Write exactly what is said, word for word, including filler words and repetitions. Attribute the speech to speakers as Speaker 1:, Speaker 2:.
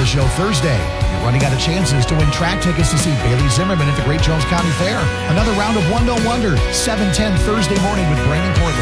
Speaker 1: the show Thursday. You're running out of chances to win track tickets to see Bailey Zimmerman at the Great Jones County Fair. Another round of One No Wonder, seven ten Thursday morning with Brandon Portland.